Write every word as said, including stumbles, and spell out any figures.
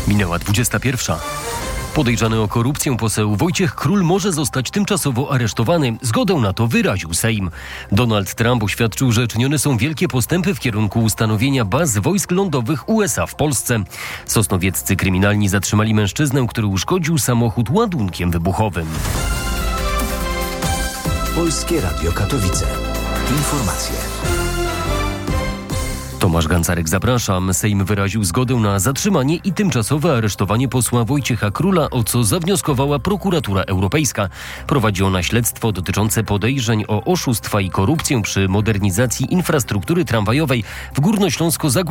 Minęła dwudziesta pierwsza. Podejrzany o korupcję poseł Wojciech Król może zostać tymczasowo aresztowany. Zgodę na to wyraził Sejm. Donald Trump oświadczył, że czynione są wielkie postępy w kierunku ustanowienia baz wojsk lądowych U S A w Polsce. Sosnowieccy kryminalni zatrzymali mężczyznę, który uszkodził samochód ładunkiem wybuchowym. Polskie Radio Katowice. Informacje. Tomasz Gancarek, zapraszam. Sejm wyraził zgodę na zatrzymanie i tymczasowe aresztowanie posła Wojciecha Króla, o co zawnioskowała prokuratura europejska. Prowadzi ona śledztwo dotyczące podejrzeń o oszustwa i korupcję przy modernizacji infrastruktury tramwajowej w Górnośląsko-Zagłębiu